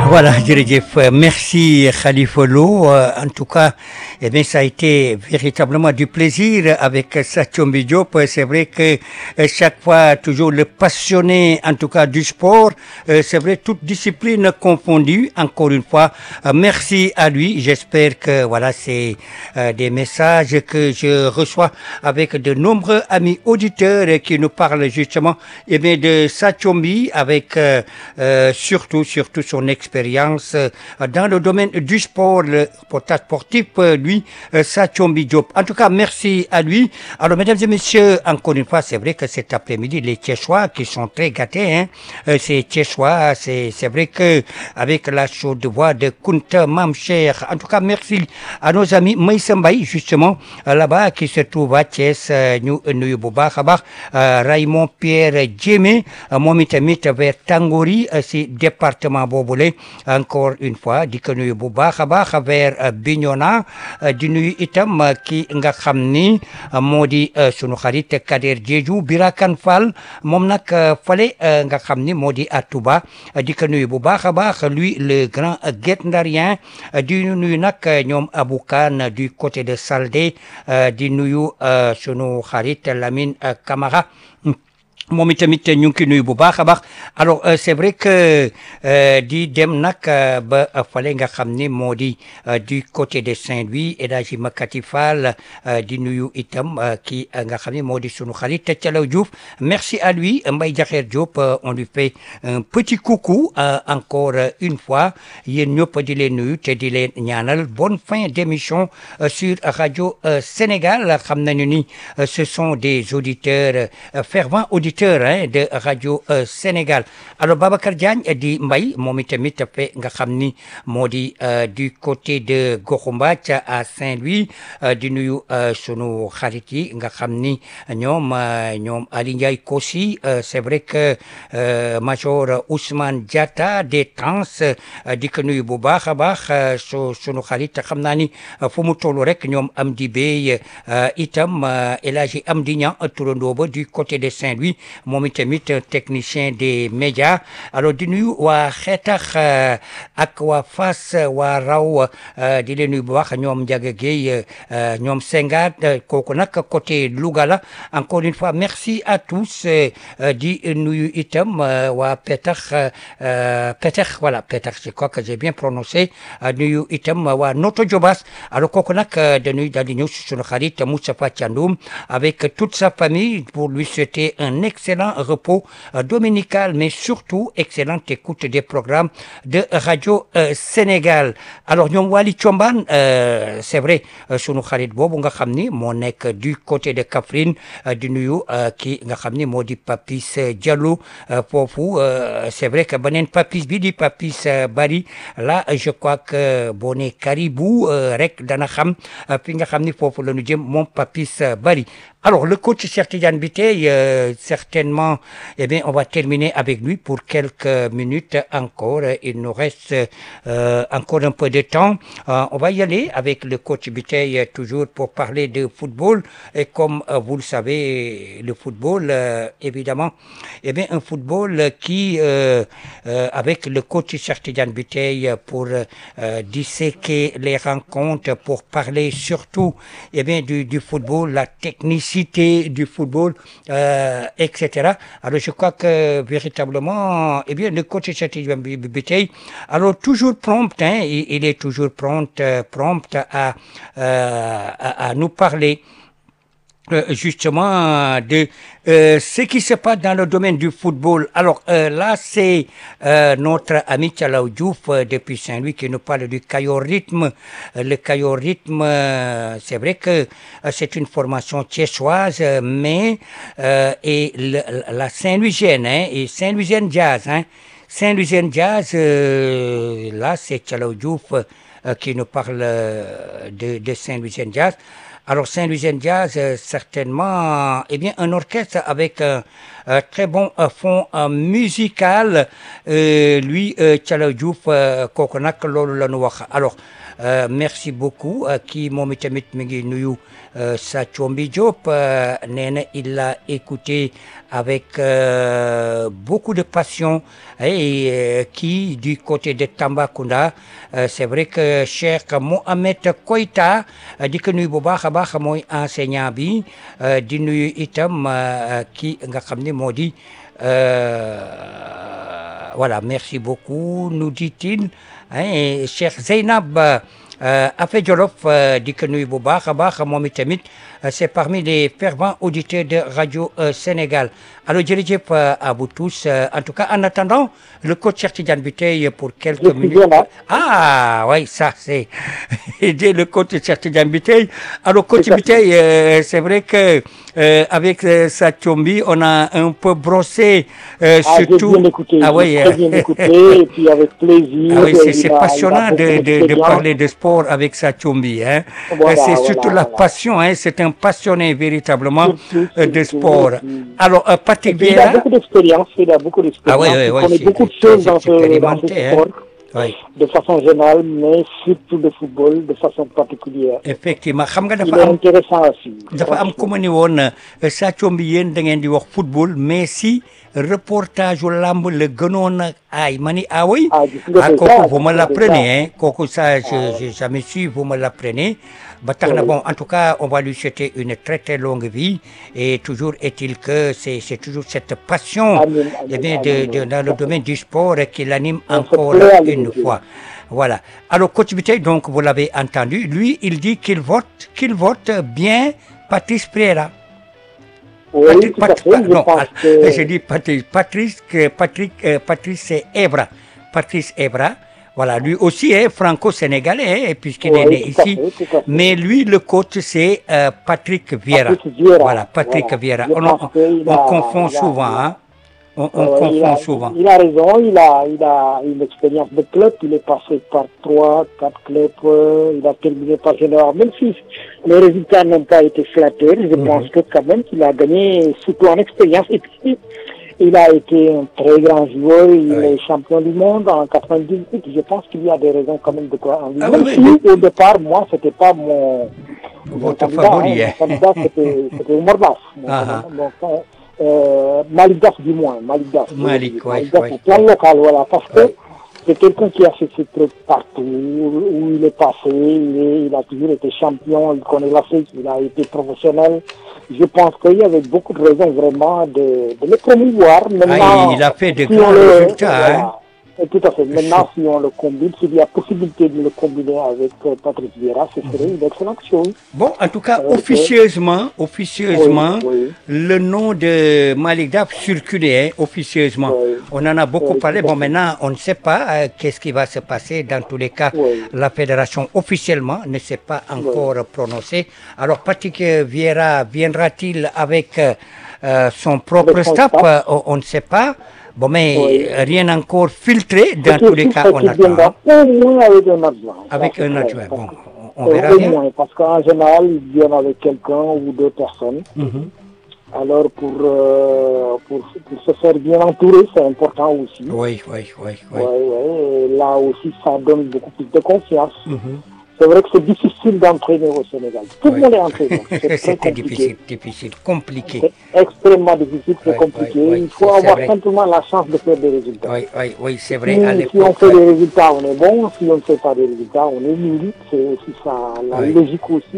Voilà, jërëjëf, merci Khalifa Lo. En tout cas, eh bien, ça a été véritablement du plaisir avec Sathiombi Diop. C'est vrai que chaque fois, toujours le passionné, en tout cas du sport, c'est vrai, toute discipline confondue. Encore une fois, merci à lui. J'espère que voilà, c'est des messages que je reçois avec de nombreux amis auditeurs qui nous parlent justement, eh bien, de Sathiombi avec surtout son expérience dans le domaine du sport, le reportage sportif, lui, Sathiombi Diop. En tout cas, merci à lui. Alors, mesdames et messieurs, encore une fois, c'est vrai que cet après-midi, les Thiessois qui sont très gâtés, hein, ces Thiessois, c'est vrai que avec la chaude voix de Kunta Mamcher, en tout cas, merci à nos amis Maïssa Mbaye, justement, là-bas, qui se trouve à Thiès, nuyu bu baax a baax Raymond Pierre Djemé, moom itamit vers Tangori, si département boobule. Encore une fois di ko nuyu bu baax a baax vers Bignona, di nuyu itam ki nga xam ni moo di sunu xarit Kader Diédhiou Birakan Fall, moom nag fale nga xam ni moo di à Touba, di ko nuyu bu baax a baax lui le grand Guet Ndarien, di nuyu nag ñoom Abou Kane du côté de Saldé, di nuyu sunu xarit Lamine Camara, moom itamit ñu ngi koy nuyu bu baax a baax. Alors c'est vrai que di dem nag ba fale nga xam ni moo di du côté de Saint-Louis, El Hadji Makati Fall, di nuyu itam ki nga xam ni moo di sunu xarit Thialaw Diouf. Merci à lui. Mbaye Diakher Diop, on lui fait un petit coucou encore une fois. Yéen ñëpp di leen nuyu te di leen ñaanal bonne fin d'émission sur Radio Sénégal. Xam nañu ni ce sont des auditeurs fervents auditeurs de Radio Sénégal. Alors Babacar Diagne di Mbaye, moom itamit fe nga xam ni moo di du côté de Goxumbath à Saint-Louis, di nuyu sunu xarit yi nga xam ni ñoom Ali Ndiaye Kossi, c'est vrai que Major Ousmane Diatta des Trans, di ko nuyu bu baax a baax sunu xarit, xam naa ni fu mu tollu rek ñoom Amdi Bey, itam El Hadji Amdi Niang turandoo ba du côté de Saint-Louis, moom itamit technicien des médias. Alors di nuyu waa Xeetax ak waa Fass, waa Raw, di leen nuyu bu baax ñoom Ndiaga Gueye, ñoom Senghar, kooku nag côté Louga la. Encore une fois merci à tous. Di nuyu itam waa Petax, voilà Petax, je crois que j'ai bien prononcé. Nuyu itam waa Noto Diobass. Alors kooku nag dañuy daal di ñëw si sunu xarit Moustapha Thiandoum avec toute sa famille pour lui souhaiter un excellent repos dominical, mais surtout excellente écoute des programmes de Radio Sénégal. Alors ñoom Wali Thiombane, c'est vrai, sunu xarit boobu nga xam ni moo nekk du côté de Kaffrine, di nuyu ki nga xam ni moo di Papis Diallo foofu. C'est vrai que beneen Papis bi di Papis Bari, là je crois que boo ne Caribou rek dana xam fi nga xam ni foofu la ñu jëm moom Papis Bari. Alors, le coach Cheikh Tidiane Bitèye, certainement, eh bien, on va terminer avec lui pour quelques minutes encore. Il nous reste encore un peu de temps. On va y aller avec le coach Bitèye, toujours pour parler de football. Et comme vous le savez, le football, évidemment, eh bien, un football qui, avec le coach Cheikh Tidiane Bitèye, pour disséquer les rencontres, pour parler surtout, eh bien, du football, la technicité du football, etc. Alors je crois que véritablement, eh bien, le coach Cheikh Bitèye, alors toujours prompt, hein, il est toujours prompt à nous parler justement de ce qui se passe dans le domaine du football. Alors là, c'est notre ami Thialaw Diouf depuis Saint-Louis qui nous parle du Kayor Rythme. Le Kayor Rythme, c'est vrai que c'est une formation thiessoise, mais et la Saint-Louisienne, hein, et Saint-Louisienne Jazz, hein. Saint-Louisienne Jazz, là, c'est Thialaw Diouf qui nous parle de Saint-Louisienne Jazz. Alors Saint-Louisien Jazz, certainement, eh bien un orchestre avec un très bon fond musical. Lui, Thialaw Diouf, kooku nag loolu la ñu wax. Alors merci beaucoup kii moom itamit mi ngi nuyu Sathiombi Diop nee na il l'a écouté avec beaucoup de passion et qui du côté de Tambacounda c'est vrai que Cheikh Mohamed Koita di ko nuyu bu baax a baax mooy enseignant bi di nuyu itam kii nga xam ne moo di voilà merci beaucoup nous dit-il Cheikh Zeynab Affe Jolof di ko nuyu bu baax a baax moom itamit c'est parmi les fervents auditeurs de Radio Sénégal. Alors jërëjëf à vous tous. En tout cas, en attendant, le coach Cheikh Tidiane Bitèye pour quelques minutes. Ah oui, ça c'est le coach Cheikh Tidiane Bitèye. Alors coach Bitèye, c'est vrai que avec Sathiombi, on a un peu brossé surtout. J'ai bien écouté, très bien écouté et puis avec plaisir. Ah oui, c'est passionnant de parler de sport avec Sathiombi. Hein. Voilà, c'est surtout la passion, hein. C'est un passionné véritablement de sport. Alors, Patrick Vieira. Il a beaucoup d'expérience, Ah oui, il connaît beaucoup de choses dans ce sport. Oui. De façon générale, mais surtout de football, de façon particulière. Effectivement, xam nga il est intéressant aussi. dafa am ku ma ni woon Sathiombi yéen da ngeen di wax football mais si reportage u lamb la gënoon a aay ma ni ah oui kooku vous me l'apprenez hein kooku ça j'ai jamais su vous me l'apprenez ba tax na bon en tout cas on va lui souhaiter une très très longue vie et toujours est-il que c'est toujours cette passion eh bien dans le domaine du sport qui l'anime encore une fois. Voilà. Alors coach Bitèye, donc vous l'avez entendu, lui il dit qu'il vote bien Patrice Vieira. Oui, J'ai dit Patrice c'est Evra. Patrice Evra. Voilà, lui aussi est franco-sénégalais, puisqu'il est né ici. Mais lui, le coach, c'est Patrick Vieira. Voilà, Patrick Vieira. On confond souvent, hein. On confond souvent. Il a raison, il a une expérience de club, il est passé par 3, 4 clubs, il a terminé par Général, même si les résultats n'ont pas été flatteurs, je pense que quand même qu'il a gagné surtout en expérience et puis il a été un très grand joueur, il est champion du monde en 98, je pense qu'il y a des raisons quand même de quoi en lui. Même si au départ, moi, c'était pas votre favori. Mon candidat, c'était Oumar Daf. Malick Daf du moins, Malick Daf au plan local, voilà, parce que c'est quelqu'un qui a fait ses preuves partout, où il est passé, il a toujours été champion, il connaît l'Afrique, il a été professionnel. Je pense qu'il y avait beaucoup de raisons vraiment de le promouvoir. Maintenant, il a fait de grands résultats. Tout à fait. Maintenant, si on le combine, s'il y a possibilité de le combiner avec Patrick Vieira, ce serait une excellente chose. Bon, en tout cas, officieusement, le nom de Malick Daf circulait, officieusement. On en a beaucoup parlé. Bon, maintenant, on ne sait pas qu'est-ce qui va se passer. Dans tous les cas, la fédération officiellement ne s'est pas encore prononcée. Alors, Patrick Vieira viendra-t-il avec son propre staff? On ne sait pas. Bon, mais rien encore filtré. Dans tous les cas, on attend. Au moins avec un adjoint. Avec un adjoint, bon, on verra bien. Au moins, parce qu'en général, ils viennent avec quelqu'un ou deux personnes. Alors, pour se faire bien entourer, c'est important aussi. Oui. Et là aussi, ça donne beaucoup plus de confiance. C'est vrai que c'est difficile d'entraîner au Sénégal. Tout le monde est entraîné. C'était difficile, compliqué. C'est extrêmement difficile, c'est compliqué. Il faut avoir simplement la chance de faire des résultats. Oui, c'est vrai. Si on fait des résultats, on est bon. Si on ne fait pas des résultats, on est nul. C'est aussi ça, la logique aussi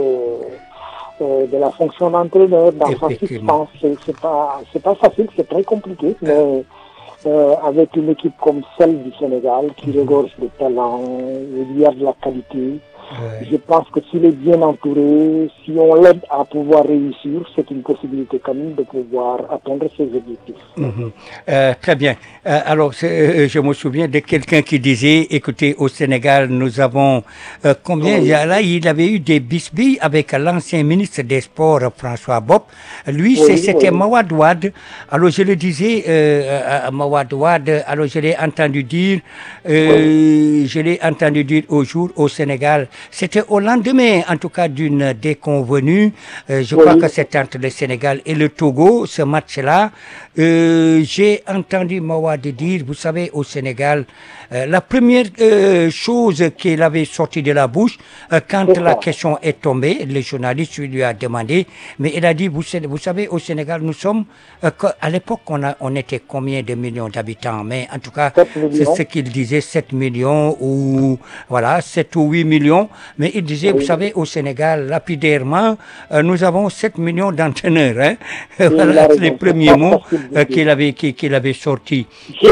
de la fonction d'entraîneur dans sa substance. C'est pas facile, c'est très compliqué. Mais avec une équipe comme celle du Sénégal qui regorge de talent, il y a de la qualité. Je pense que s'il est bien entouré, si on l'aide à pouvoir réussir, c'est une possibilité quand même de pouvoir atteindre ses objectifs. Très bien. Alors, je me souviens de quelqu'un qui disait, écoutez, au Sénégal, nous avons combien là, il avait eu des bisbilles avec l'ancien ministre des Sports, François Bob. Lui, c'était Mawad Wade. Alors, je le disais à Mawad Wade, alors je l'ai entendu dire au jour au Sénégal, c'était au lendemain, en tout cas, d'une déconvenue. Je crois que c'était entre le Sénégal et le Togo, ce match-là. J'ai entendu Mawad dire, vous savez, au Sénégal, la première chose qu'il avait sorti de la bouche, quand la question est tombée, le journaliste lui a demandé, mais il a dit, vous savez, au Sénégal, nous sommes, à l'époque, on était combien de millions d'habitants, mais en tout cas, c'est ce qu'il disait, 7 millions ou, voilà, 7 ou 8 millions, mais il disait, vous savez, au Sénégal, lapidairement, nous avons 7 millions d'entraîneurs, hein. Voilà les premiers mots qu'il avait sortis.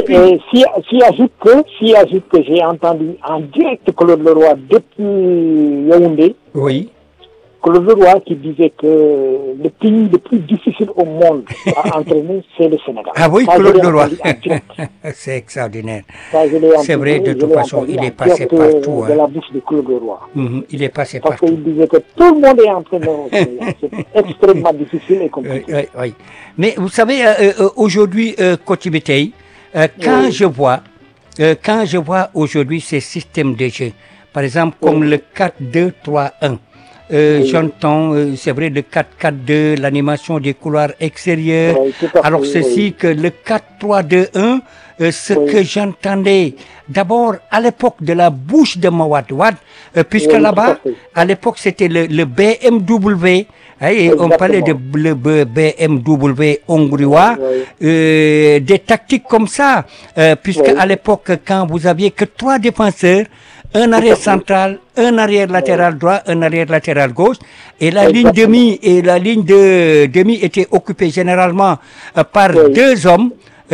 Si ajoute que j'ai entendu en direct Claude Leroy depuis Yaoundé. Oui. Claude Leroy qui disait que le pays le plus difficile au monde à entraîner, c'est le Sénégal. Ah oui, Claude Leroy. C'est extraordinaire. C'est vrai, de toute façon, il est passé partout. De la bouche de Claude Leroy. Il est passé partout. Parce qu'il disait que tout le monde est entraîneur au Sénégal. C'est extrêmement difficile et compliqué. Oui. Mais vous savez, aujourd'hui, Kotibetei, quand je vois aujourd'hui ces systèmes de jeu, par exemple comme le 4-2-3-1, j'entends, c'est vrai, le 4-4-2, l'animation des couloirs extérieurs. Alors ceci que le 4-3-2-1, ce que j'entendais d'abord à l'époque de la bouche de Mawad Wade, puisque là-bas, à l'époque c'était le BMW. Et on parlait de le BMW hongrois, des tactiques comme ça, puisque à l'époque, quand vous aviez que 3 défenseurs, un arrière central, un arrière latéral droit, un arrière latéral gauche, et la ligne demi était occupée généralement par 2 hommes.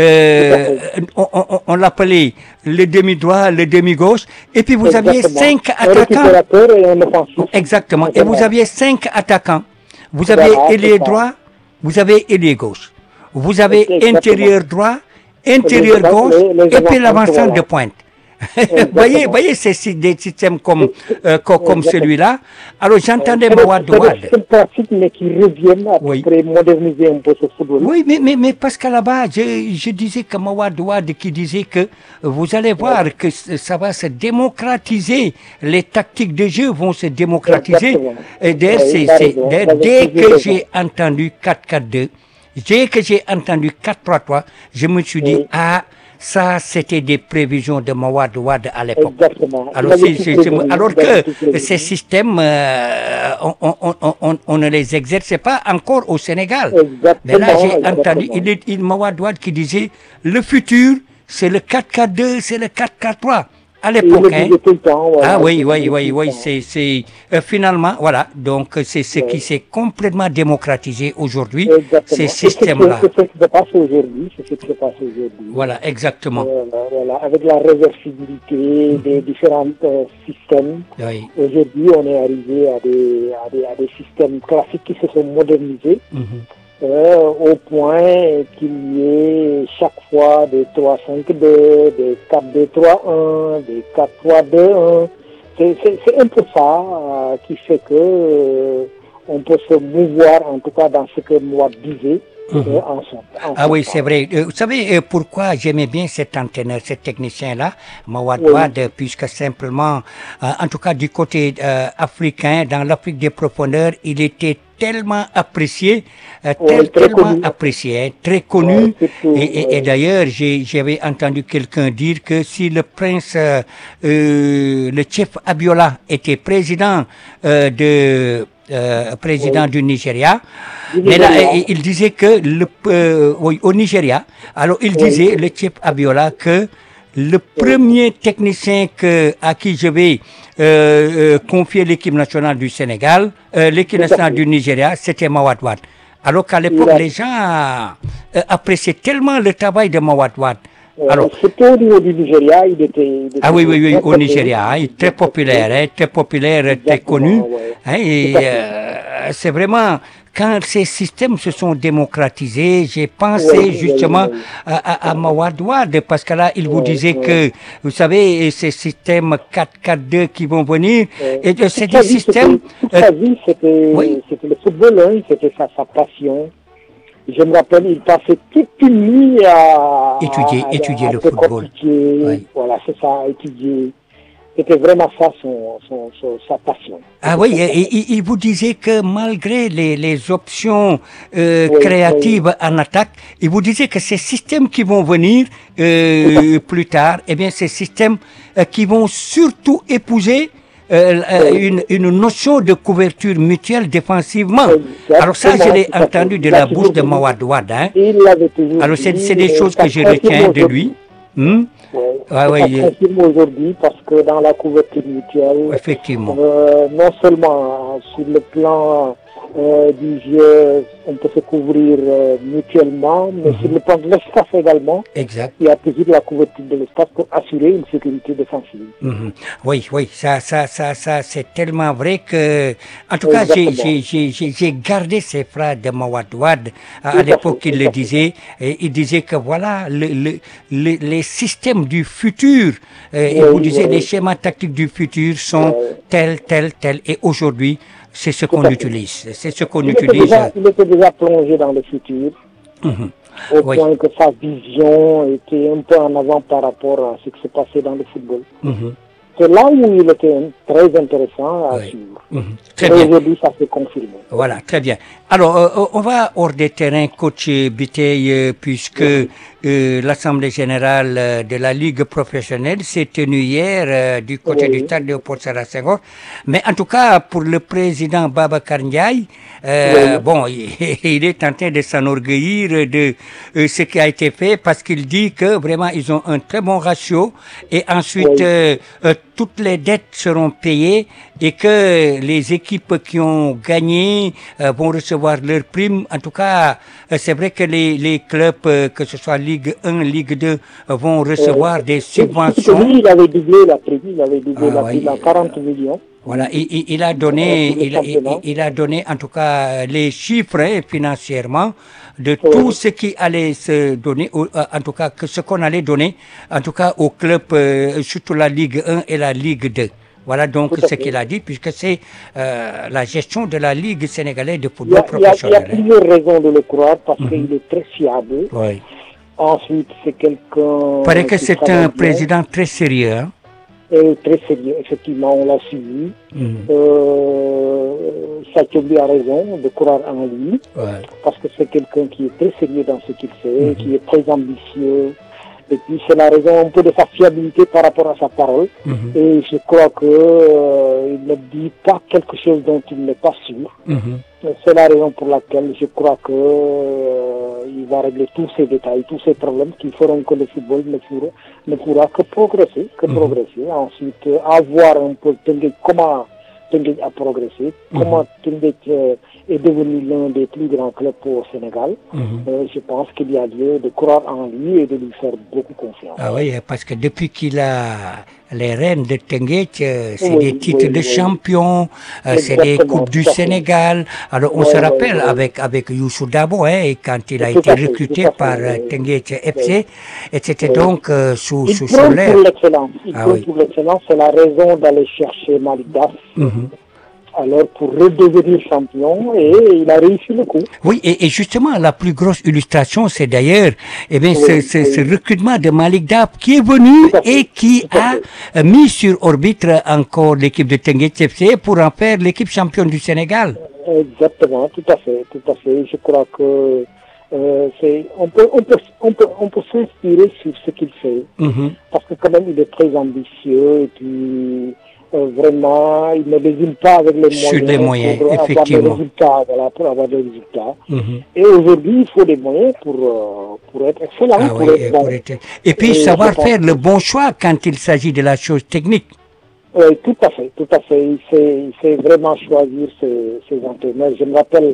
On l'appelait le demi-droit, le demi-gauche, et puis vous aviez 5 attaquants. Exactement. Et vous aviez 5 attaquants. Vous avez ailier droit, vous avez ailier gauche. Vous avez intérieur droit, intérieur gauche, et puis l'avancement de pointe. voyez, c'est des systèmes comme celui-là. Alors j'entendais Mawad Wade. C'est pratique, mais qui reviennent après moderniser un peu ce football. Oui, mais parce qu'à là-bas, je disais que Mawad Wade qui disait que vous allez voir que ça va se démocratiser, les tactiques de jeu vont se démocratiser. Et dès que j'ai entendu 4-4-2, dès que j'ai entendu 4-3-3, je me suis dit, ça, c'était des prévisions de Mawad Wade à l'époque. Alors que ces systèmes, on ne les exerçait pas encore au Sénégal. Mais là, j'ai entendu Mawad Wade qui disait, le futur, c'est le 4-4-2, c'est le 4-4-3. À l'époque, hein. Oui, c'est finalement, voilà, donc c'est ce qui s'est complètement démocratisé aujourd'hui, ces systèmes-là. C'est ce qui se passe aujourd'hui, Voilà, exactement. Voilà, avec la réversibilité des différents systèmes. Oui. Aujourd'hui, on est arrivé à des systèmes classiques qui se sont modernisés. Au point qu'il y ait chaque fois des 3-5-2, des 4-2-3-1, des 4-3-2-1. C'est un peu ça qui fait que on peut se mouvoir, en tout cas dans ce que moi disais. Oui, c'est vrai. Vous savez pourquoi j'aimais bien cet entraîneur, cet technicien-là, Mawad Wade, puisque simplement, en tout cas du côté africain, dans l'Afrique des profondeurs, il était tellement apprécié, tellement apprécié, très connu. Et d'ailleurs, j'avais entendu quelqu'un dire que si le prince, le chef Abiola était président président du Nigeria, mais là, il disait que au Nigeria, alors il disait, le chef Abiola, que le premier technicien à qui je vais confier l'équipe nationale du Sénégal, l'équipe nationale du Nigeria, c'était Mawad Wade. Alors qu'à l'époque, les gens appréciaient tellement le travail de Mawad Wade. Alors, surtout au niveau du Nigeria, il était oui, au Nigeria, très populaire, très connu. C'est vraiment, quand ces systèmes se sont démocratisés, j'ai pensé justement à Mawad Wade, parce que là, il vous disait que, vous savez, ces systèmes 4-4-2 qui vont venir, et c'est des systèmes... Toute sa vie, c'était le football, c'était sa passion. Je me rappelle, il passait toute une nuit à étudier le football. Voilà, c'est ça, étudier. c'était vraiment ça sa passion. Ah oui, et il vous disait que malgré les options créatives en attaque, il vous disait que ces systèmes qui vont venir plus tard, eh bien ces systèmes qui vont surtout épouser une notion de couverture mutuelle défensivement. Alors ça, je l'ai entendu de la bouche de Mawad Wade. Hein. Alors c'est des choses que je retiens de lui. Ça confirme aujourd'hui parce que dans la couverture mutuelle, effectivement, non seulement sur le plan du jeu, on peut se couvrir mutuellement, mais sur le plan de l'espace également, exact. Il y a toujours la couverture de l'espace pour assurer une sécurité défensive. Oui, ça c'est tellement vrai que, en tout cas, j'ai gardé ces phrases de Mawad Wade. À l'époque, il le disait, et il disait que voilà, les systèmes du futur, il vous disait, les schémas tactiques du futur sont tels, et aujourd'hui, c'est ce qu'on utilise. C'est ce qu'on utilise. Il était déjà plongé dans le futur, au point que sa vision était un peu en avant par rapport à ce qui se passait dans le football. C'est là où il était très intéressant à suivre. Très bien. Aujourd'hui, ça s'est confirmé. Voilà, très bien. Alors, on va hors des terrains, coach Biteye, puisque l'Assemblée générale de la Ligue professionnelle s'est tenue hier du côté du stade Léopold Sédar Senghor. Mais en tout cas, pour le président Babacar Ndiaye, bon, il est en train de s'enorgueillir de ce qui a été fait parce qu'il dit que vraiment ils ont un très bon ratio et ensuite toutes les dettes seront payées et que les équipes qui ont gagné vont recevoir leurs primes. En tout cas, c'est vrai que les clubs, que ce soit Ligue 1, Ligue 2, vont recevoir des subventions. Il avait doublé la prime, il avait doublé la prime à 40 millions. Voilà, il a donné, il a donné en tout cas les chiffres financièrement de tout ce qui allait se donner, en tout cas que ce qu'on allait donner, en tout cas aux clubs, surtout la Ligue 1 et la Ligue 2. Voilà donc ce qu'il a dit, puisque c'est la gestion de la Ligue sénégalaise de football professionnel. Il y a plusieurs raisons de le croire, parce qu'il est très fiable. Ensuite, c'est quelqu'un... Il paraît que c'est un président très sérieux. Hein? Très sérieux, effectivement, on l'a suivi. Sachobi a raison de croire en lui, parce que c'est quelqu'un qui est très sérieux dans ce qu'il fait, qui est très ambitieux. Et puis c'est la raison un peu de sa fiabilité par rapport à sa parole. Et je crois que il ne dit pas quelque chose dont il n'est pas sûr. C'est la raison pour laquelle je crois que il va régler tous ces détails, tous ces problèmes qui feront que le football ne pourra que progresser, Ensuite, avoir un peu comment Teungueth a progressé, comment Teungueth est devenu l'un des plus grands clubs au Sénégal. Je pense qu'il y a lieu de croire en lui et de lui faire beaucoup confiance. Ah oui, parce que depuis qu'il a les rênes de Teungueth, c'est des titres de champion, c'est des coupes du Sénégal. Alors on se rappelle avec Youssou Dabo, hein, quand il a été recruté par Teungueth FC, et c'était donc sous son l'air. Il prône pour l'excellence, c'est la raison d'aller chercher Malick Daaf. Alors pour redevenir champion, et il a réussi le coup. Oui, et justement la plus grosse illustration, c'est d'ailleurs ce recrutement de Malick Daaf qui est venu et qui a mis sur orbite encore l'équipe de Teungueth FC pour en faire l'équipe championne du Sénégal. Exactement, tout à fait. Je crois que on peut s'inspirer sur ce qu'il fait, parce que quand même il est très ambitieux et puis vraiment il ne désigne pas avec les moyens, sur les moyens pour effectivement pour avoir des résultats. Et aujourd'hui il faut des moyens pour être excellent, et puis savoir faire le bon choix quand il s'agit de la chose technique. Oui, tout à fait. Il sait vraiment choisir ses entraîneurs. Je me rappelle,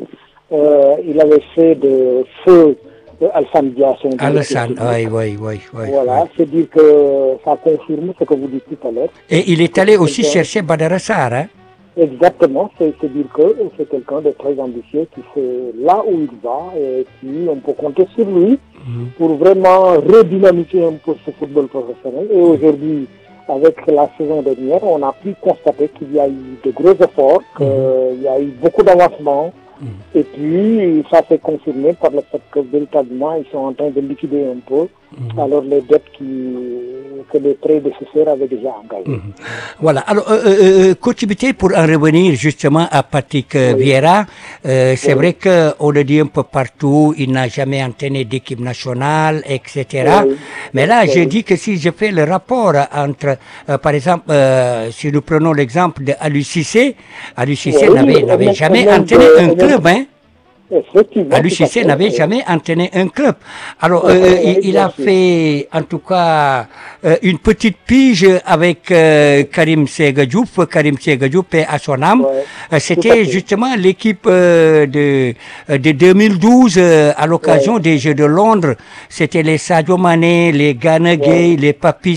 il avait fait de feu Alassane Dia. Alassane, oui. Voilà, c'est dire que ça confirme ce que vous dites tout à l'heure. Et il est allé aussi chercher Badara Sarr, hein? Exactement, c'est dire que c'est quelqu'un de très ambitieux qui sait là où il va et qui on peut compter sur lui pour vraiment redynamiser un peu ce football professionnel. Et aujourd'hui, avec la saison dernière, on a pu constater qu'il y a eu de gros efforts, qu'il y a eu beaucoup d'avancements. Et puis, ça s'est confirmé par le fait que véritablement, ils sont en train de liquider un peu alors les dettes que les prédécesseurs avaient déjà engagées. Voilà. Alors, coach Biteye, pour en revenir justement à Patrick Vieira, c'est vrai qu'on le dit un peu partout, il n'a jamais entraîné d'équipe nationale, etc. Mais là, je dis que si je fais le rapport entre, par exemple, si nous prenons l'exemple de Aliou Cissé, Aliou Cissé n'avait jamais entraîné un club, hein. Aliou Cissé n'avait jamais entraîné un club. Alors, il a fait, en tout cas, une petite pige avec Karim Séga Diouf. Karim Séga Diouf est à son âme. C'était justement l'équipe de 2012 à l'occasion des Jeux de Londres. C'était les Sadio Mané, les Gana Gueye, les Papis